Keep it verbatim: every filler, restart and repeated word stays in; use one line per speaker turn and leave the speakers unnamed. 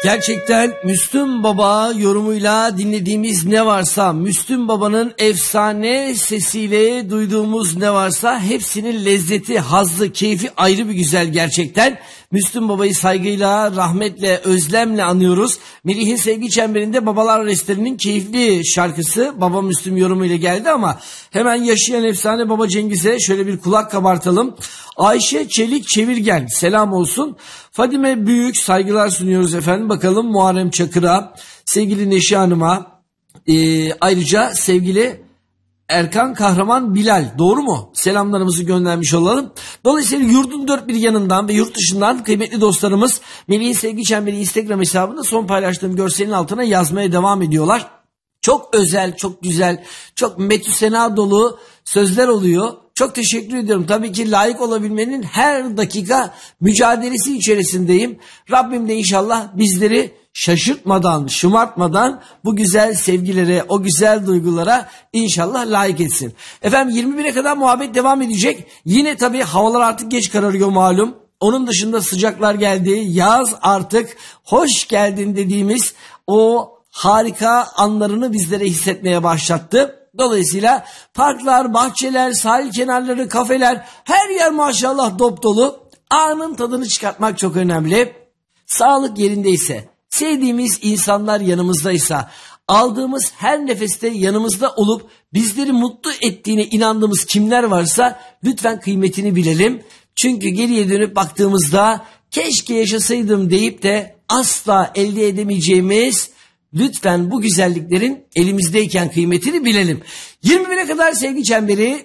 Gerçekten Müslüm Baba yorumuyla dinlediğimiz ne varsa, Müslüm Baba'nın efsane sesiyle duyduğumuz ne varsa hepsinin lezzeti, hazzı, keyfi ayrı bir güzel gerçekten. Müslüm Baba'yı saygıyla, rahmetle, özlemle anıyoruz. Melih'in Sevgi Çemberi'nde Babalar Restlerinin keyifli şarkısı Baba Müslüm yorumuyla geldi ama hemen yaşayan efsane Baba Cengiz'e şöyle bir kulak kabartalım. Ayşe Çelik Çevirgen selam olsun. Fadime Büyük saygılar sunuyoruz efendim. Bakalım Muharrem Çakır'a, sevgili Neşe Hanım'a, e, ayrıca sevgili Erkan Kahraman Bilal, doğru mu? Selamlarımızı göndermiş olalım. Dolayısıyla yurdun dört bir yanından ve yurt dışından kıymetli dostlarımız Melih'in Sevgi Çemberi Instagram hesabında son paylaştığım görselin altına yazmaya devam ediyorlar. Çok özel, çok güzel, çok metüsena dolu sözler oluyor. Çok teşekkür ediyorum. Tabii ki layık olabilmenin her dakika mücadelesi içerisindeyim. Rabbim de inşallah bizleri şaşırtmadan, şımartmadan bu güzel sevgilere, o güzel duygulara inşallah layık etsin. Efendim yirmi bire kadar muhabbet devam edecek. Yine tabii havalar artık geç kararıyor malum. Onun dışında sıcaklar geldi. Yaz artık hoş geldin dediğimiz o harika anlarını bizlere hissetmeye başlattı. Dolayısıyla parklar, bahçeler, sahil kenarları, kafeler, her yer maşallah dop dolu. Anın tadını çıkartmak çok önemli. Sağlık yerindeyse, sevdiğimiz insanlar yanımızdaysa, aldığımız her nefeste yanımızda olup bizleri mutlu ettiğine inandığımız kimler varsa lütfen kıymetini bilelim. Çünkü geriye dönüp baktığımızda keşke yaşasaydım deyip de asla elde edemeyeceğimiz, lütfen bu güzelliklerin elimizdeyken kıymetini bilelim. yirmi bire kadar Sevgi Çemberi